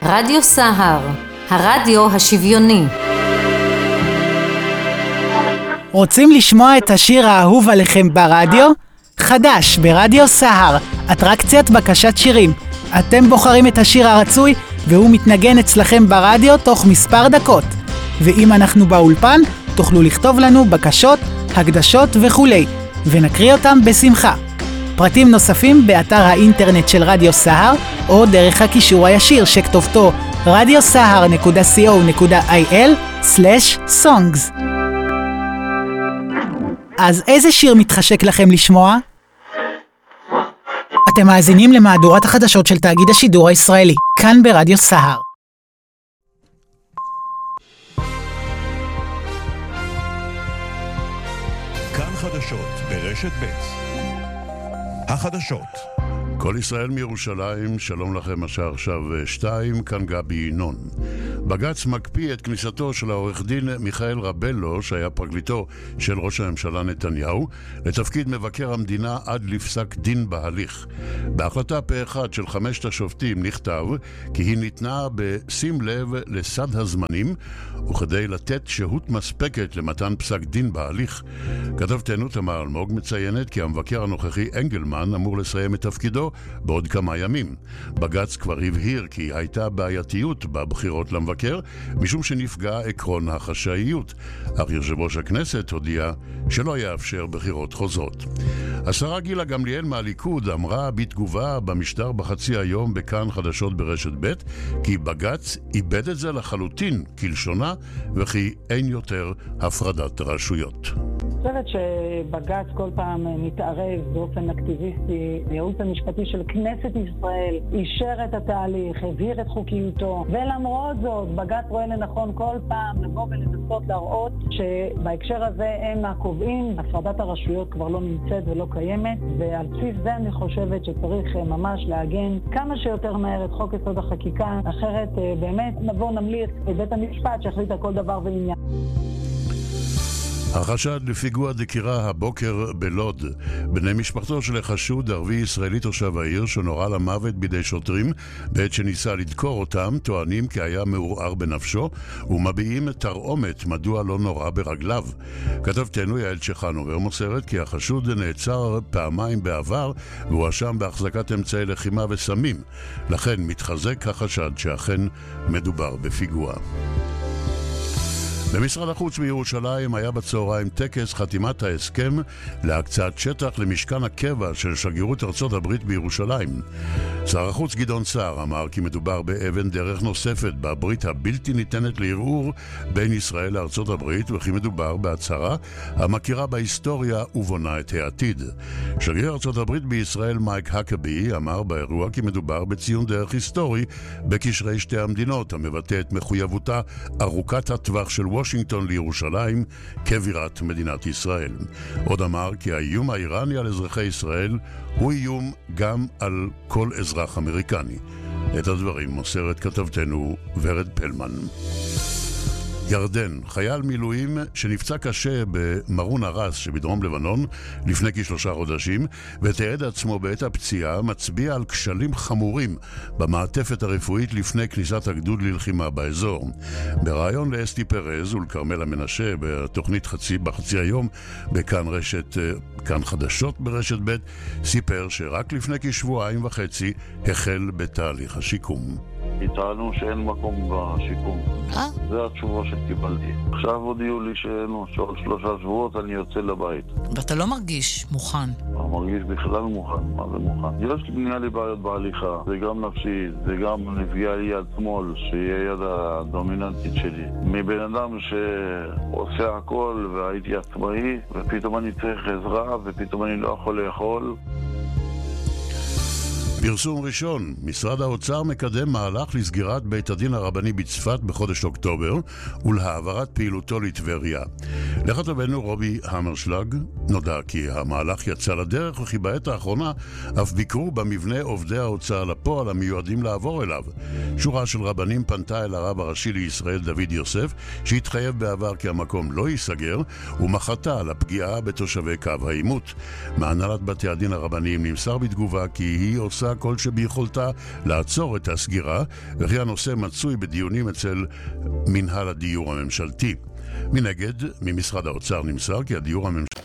רדיו סהר, הרדיו השוויוני. רוצים לשמוע את השיר האהוב עליכם ברדיו? חדש ברדיו סהר, אטרקציית בקשת שירים. אתם בוחרים את השיר הרצוי והוא מתנגן אצלכם ברדיו תוך מספר דקות. ואם אנחנו באולפן, תוכלו לכתוב לנו בקשות, הקדשות וכולי, ונקריא אותם בשמחה. פרטים נוספים באתר האינטרנט של רדיו סהר, או דרך הקישור הישיר שכתובתו radiosahar.co.il/songs. אז איזה שיר מתחשק לכם לשמוע? אתם מאזינים למהדורת החדשות של תאגיד השידור הישראלי, כאן ברדיו סהר. כאן חדשות ברשת ב'. החדשות. כל ישראל מירושלים, שלום לכם, השעה עכשיו 2, כאן גבי ינון. בג"ץ מקפיא את כניסתו של העורך דין מיכאל רבלו, שהיה פרקליטו של ראש הממשלה נתניהו, לתפקיד מבקר המדינה עד לפסק דין בהליך. בהחלטה פה אחד של 5 השופטים נכתב כי היא ניתנה בשים לב לסד הזמנים, וכדי לתת שהות מספקת למתן פסק דין בהליך. כתבתנו תמר אלמוג מציינת כי המבקר הנוכחי אנגלמן אמור לסיים את תפקידו בעוד כמה ימים. בג"ץ כבר הבהיר כי הייתה בעייתיות בבחירות למבקר, משום שנפגע עקרון החשאיות. אך יושב ראש הכנסת הודיע שלא יאפשר בחירות חוזרות. השרה גילה גמליאל מהליכוד אמרה בתגובה במשדר בחצי היום בכאן חדשות ברשת ב' כי בג"ץ איבד את זה לחלוטין כלשונה, וכי אין יותר הפרדת רשויות. אני חושבת שבג"ץ כל פעם מתערב באופן אקטיביסטי. הייעוץ המשפטי של כנסת ישראל אישר את התהליך, הבהיר את חוקיותו, ולמרות זאת בג"ץ רואה לנכון כל פעם לבוא ולנסות להראות שבהקשר הזה הם הקובעים. הפרדת הרשויות כבר לא נמצאת ולא קיימת, ועל בסיס זה אני חושבת שצריך ממש להגן כמה שיותר מהר את חוק יסוד החקיקה, אחרת באמת נבוא נמליץ בבית המשפט שהחליט על כל דבר ועניין. החשד לפיגוע דקירה הבוקר בלוד. בני משפחתו של החשוד, ערבי ישראלי תושב העיר שנורה למוות בידי שוטרים בעת שניסה לדקור אותם, טוענים כי היה מעורער בנפשו ומביעים תרעומת מדוע לא נורה ברגליו. כתבתנו יעל צ'חנובר מוסרת כי החשוד נעצר פעמיים בעבר והואשם בהחזקת אמצעי לחימה וסמים. לכן מתחזק החשד שאכן מדובר בפיגוע. במשרד החוץ בירושלים היה בצהריים טקס חתימת ההסכם להקצאת שטח למשכן הקבע של שגרירות ארצות הברית בירושלים. שר החוץ גדעון סער אמר כי מדובר באבן דרך נוספת בברית הבלתי ניתנת לערעור בין ישראל לארצות הברית, וכי מדובר בהצהרה המכירה בהיסטוריה ובונה את העתיד. שגריר ארצות הברית בישראל מייק הקבי אמר באירוע כי מדובר בציון דרך היסטורי בקשרי שתי המדינות, המבטא את מחויבותה ארוכת הטווח של וושינגטון לירושלים כבירת מדינת ישראל. עוד אמר כי האיום האיראני על אזרחי ישראל הוא איום גם על כל אזרח אמריקני. את הדברים מוסרת כתבתנו ורד פלמן. ירדן, חייל מילואים שנפצע קשה במרון הרס שבדרום לבנון לפני כ3 חודשים, ותיעד עצמו בעת הפציעה, מצביע על כשלים חמורים במעטפת הרפואית לפני כניסת הגדוד ללחימה באזור. בריאיון לאסתי פרז ולקרמלה מנשה בתוכנית בחצי היום כאן חדשות ברשת ב', סיפר שרק לפני כשבועיים וחצי החל בתהליך השיקום. טענו שאין מקום בשיקום. זה התשובה שקיבלתי. עכשיו הודיעו לי שעוד 3 שבועות אני יוצא לבית. ואתה לא מרגיש מוכן? אני מרגיש בכלל מוכן. מה זה מוכן? נהיה לי בעיות בהליכה. זה גם נפשי, זה גם נפגע לי יד שמאל, שהיא היד הדומיננטית שלי. מבן אדם שעושה הכל והייתי עצמאי, ופתאום אני צריך עזרה, ופתאום אני לא יכול לאכול. פרסום ראשון, משרד האוצר מקדם מהלך לסגירת בית הדין הרבני בצפת בחודש אוקטובר ולהעברת פעילותו לטבריה. לכתבנו רובי המרשלג נודע כי המהלך יצא לדרך וכי בעת האחרונה אף ביקרו במבנה עובדי ההוצאה לפועל המיועדים לעבור אליו. שורה של רבנים פנתה אל הרב הראשי לישראל דוד יוסף שהתחייב בעבר כי המקום לא ייסגר ומחתה על הפגיעה בתושבי קו העימות. מהנהלת בתי הדין הרבניים נמסר בתגובה כי היא עושה כל שביכולתה לעצור את הסגירה וכי הנושא מצוי בדיונים אצל מנהל הדיור הממשלתי. מנגד, ממשרד האוצר נמסר כי הדיור הממשלתי